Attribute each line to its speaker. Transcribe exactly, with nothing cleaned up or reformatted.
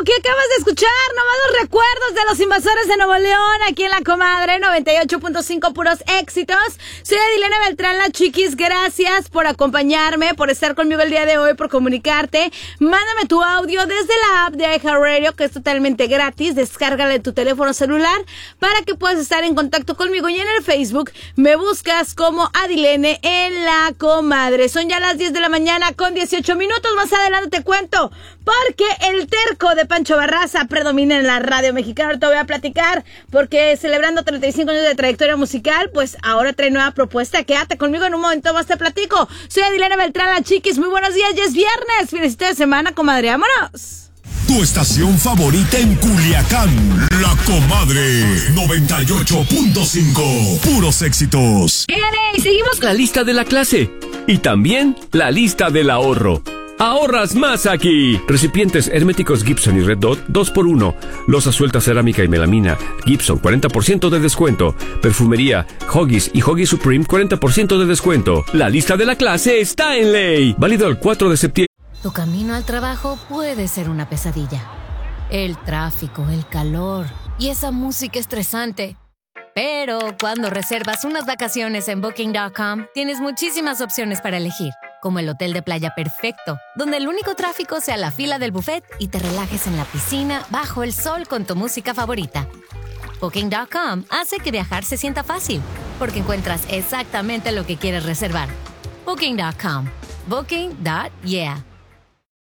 Speaker 1: ¿Qué acabas de escuchar? Nomás los recuerdos de los invasores de Nuevo León, aquí en La Comadre, noventa y ocho punto cinco, puros éxitos. Soy Adilena Beltrán, la Chiquis. Gracias por acompañarme, por estar conmigo el día de hoy, por comunicarte. Mándame tu audio desde la app de iHeartRadio, que es totalmente gratis. Descárgala en tu teléfono celular para que puedas estar en contacto conmigo. Y en el Facebook me buscas como Adilene en La Comadre. Son ya las diez de la mañana con dieciocho minutos. Más adelante te cuento, porque el terco de Pancho Barraza predomina en la radio mexicana. Te voy a platicar, porque celebrando treinta y cinco años de trayectoria musical, pues ahora trae nueva propuesta. Quédate conmigo, en un momento más te platico. Soy Adilena Beltrán, la Chiquis. Muy buenos días, ya es viernes. Finesita de semana, comadre. Vámonos.
Speaker 2: Tu estación favorita en Culiacán, La Comadre, noventa y ocho punto cinco. Puros éxitos.
Speaker 1: Y seguimos
Speaker 3: La lista de la clase y también la lista del ahorro. Ahorras más aquí. Recipientes herméticos Gibson y Red Dot dos por uno. Loza suelta cerámica y melamina Gibson cuarenta por ciento de descuento. Perfumería Huggies y Huggies Supreme cuarenta por ciento de descuento. La lista de la clase está en ley. Válido el cuatro de septiembre.
Speaker 4: Tu camino al trabajo puede ser una pesadilla. El tráfico, el calor y esa música estresante. Pero cuando reservas unas vacaciones en Booking punto com, tienes muchísimas opciones para elegir. Como el hotel de playa perfecto, donde el único tráfico sea la fila del buffet y te relajes en la piscina bajo el sol con tu música favorita. Booking punto com hace que viajar se sienta fácil, porque encuentras exactamente lo que quieres reservar. Booking punto com. Booking. Yeah.